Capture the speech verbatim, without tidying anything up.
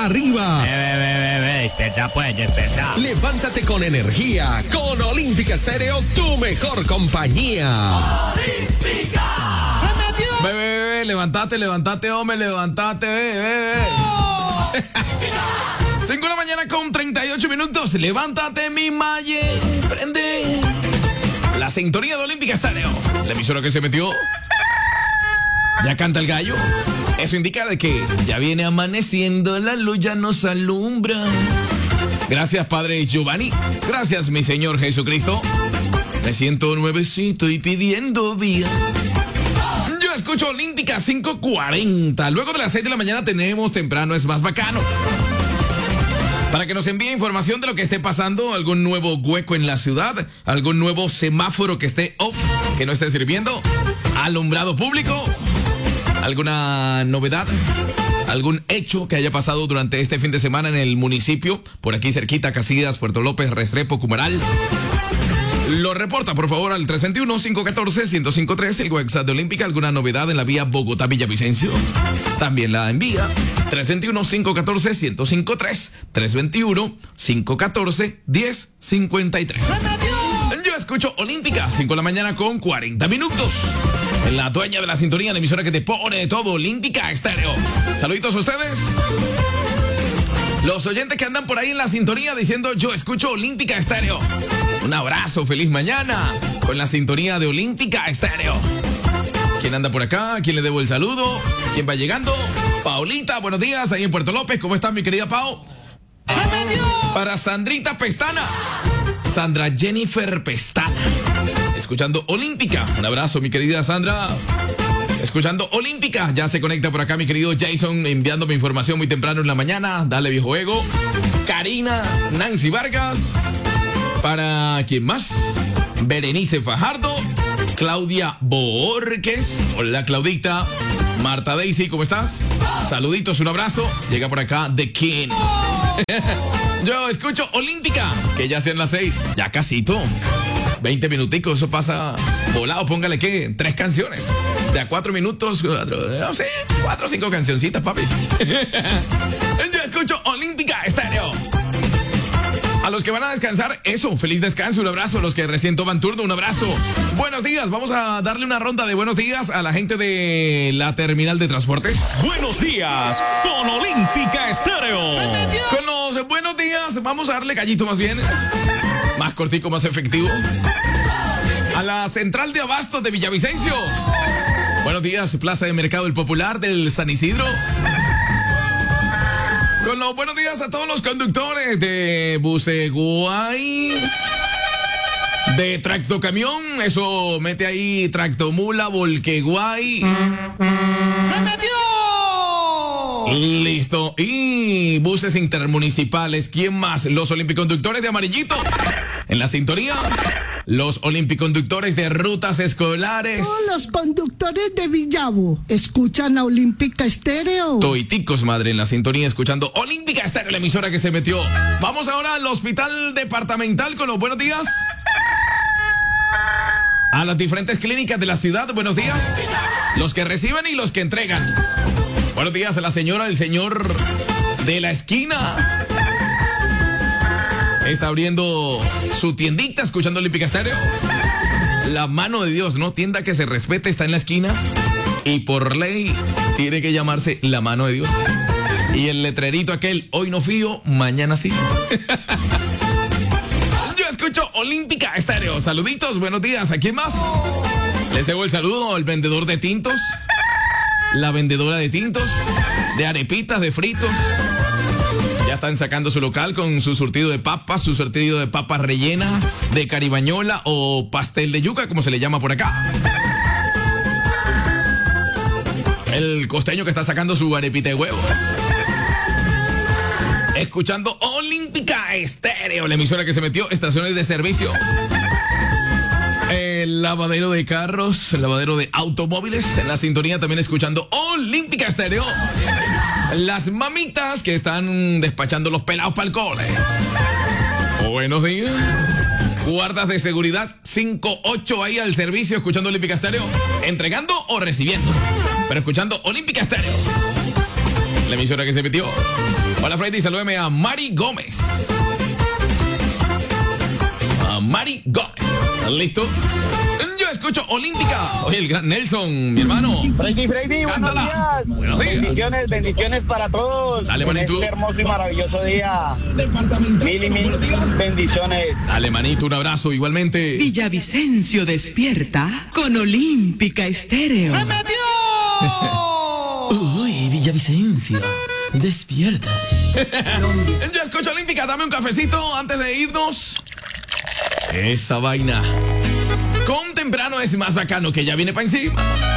arriba. Ve, ve, ve, ve, ve, despierta pues, despierta. Levántate con energía, con Olímpica Estéreo, tu mejor compañía. ¡Olímpica! ¡Se metió! Ve, ve, ve, levántate, levántate, hombre, levántate, ve, ve, ve. ¡Oh! cinco de la mañana con treinta y ocho minutos. Levántate, mi maye. Prende la sintonía de Olímpica Estéreo. La emisora que se metió. Ya canta el gallo. Eso indica de que ya viene amaneciendo, la luz ya nos alumbra. Gracias, Padre Giovanni. Gracias, mi Señor Jesucristo. Me siento nuevecito y pidiendo vía. Yo escucho Olímpica cinco cuarenta. Luego de las seis de la mañana tenemos Temprano es más bacano. Para que nos envíe información de lo que esté pasando, algún nuevo hueco en la ciudad, algún nuevo semáforo que esté off, que no esté sirviendo, alumbrado público, alguna novedad, algún hecho que haya pasado durante este fin de semana en el municipio, por aquí cerquita, Casillas, Puerto López, Restrepo, Cumaral. Lo reporta, por favor, al tres dos uno, cinco uno cuatro, uno cero cinco tres, el WhatsApp de Olímpica. ¿Alguna novedad en la vía Bogotá-Villavicencio? También la envía. tres dos uno, cinco uno cuatro, uno cero cinco tres, tres dos uno, cinco uno cuatro, uno cero cinco tres. Yo escucho Olímpica, cinco de la mañana con cuarenta minutos. En la dueña de la sintonía, la emisora que te pone de todo, Olímpica Estéreo. Saluditos a ustedes. Los oyentes que andan por ahí en la sintonía diciendo yo escucho Olímpica Estéreo. Un abrazo, feliz mañana con la sintonía de Olímpica Estéreo. ¿Quién anda por acá? ¿Quién le debo el saludo? ¿Quién va llegando? Paulita, buenos días, ahí en Puerto López. ¿Cómo estás, mi querida Pau? Para Sandrita Pestana. Sandra Jennifer Pestana. Escuchando Olímpica. Un abrazo, mi querida Sandra. Escuchando Olímpica. Ya se conecta por acá mi querido Jason enviándome información muy temprano en la mañana. Dale, viejo ego. Karina, Nancy Vargas. Para quién más, Berenice Fajardo, Claudia Borges. Hola, Claudita. Marta Daisy, ¿cómo estás? Saluditos, un abrazo. Llega por acá The King. Yo escucho Olímpica, que ya sean las seis. Ya casito. veinte minuticos, eso pasa volado. Póngale que tres canciones. De a cuatro minutos, cuatro, no sé, cuatro o cinco cancioncitas, papi. Yo escucho Olímpica Estéreo. A los que van a descansar, eso, feliz descanso, un abrazo. A los que recién toman turno, un abrazo. Buenos días, vamos a darle una ronda de buenos días a la gente de la terminal de transportes. Buenos días con Olímpica Estéreo. Con los buenos días, vamos a darle gallito más bien. Más cortico, más efectivo. A la central de abastos de Villavicencio. Buenos días, Plaza de Mercado El Popular del San Isidro. Con los buenos días a todos los conductores de Buceguay, de Tractocamión, eso mete ahí Tractomula, Volqueguay. ¡Se metió! Listo. Y buses intermunicipales. ¿Quién más? Los olimpiconductores de Amarillito. En la sintonía. Los olimpiconductores de rutas escolares. Todos los conductores de Villavo escuchan a Olímpica Estéreo. Toiticos, madre, en la sintonía, escuchando Olímpica Estéreo, la emisora que se metió. Vamos ahora al hospital departamental con los buenos días. A las diferentes clínicas de la ciudad, buenos días. Los que reciben y los que entregan. Buenos días a la señora, el señor de la esquina. Está abriendo su tiendita, escuchando Olímpica Estéreo. La mano de Dios, ¿no? Tienda que se respete, está en la esquina. Y por ley tiene que llamarse La Mano de Dios. Y el letrerito aquel, hoy no fío, mañana sí. Yo escucho Olímpica Estéreo. Saluditos, buenos días. ¿A quién más? Les debo el saludo al vendedor de tintos. La vendedora de tintos. De arepitas, de fritos. Ya están sacando su local con su surtido de papas, su surtido de papas rellena, de caribañola o pastel de yuca, como se le llama por acá. El costeño que está sacando su arepita de huevo. Escuchando Olímpica Estéreo, la emisora que se metió, estaciones de servicio. El lavadero de carros, el lavadero de automóviles, en la sintonía también escuchando Olímpica Estéreo. Las mamitas que están despachando los pelados para el cole. Buenos días. Guardas de seguridad cinco ocho ahí al servicio, escuchando Olímpica Estéreo. Entregando o recibiendo, pero escuchando Olímpica Estéreo, la emisora que se metió. Hola Freddy, salúdeme a Mari Gómez. A Mari Gómez. ¿Listo? Yo escucho Olímpica. Oye, el gran Nelson, mi hermano. Freddy, Freddy, buenos Cántala. días. Buenos días. Bendiciones, bendiciones para todos. Dale, en manito. este hermoso y maravilloso día. Mil y mil bendiciones. Dale, manito, un abrazo igualmente. Villavicencio despierta con Olímpica Estéreo. ¡Se metió! Uy, Villavicencio, despierta. Yo escucho Olímpica, dame un cafecito antes de irnos. Esa vaina. Con temprano es más bacano que ya viene para encima.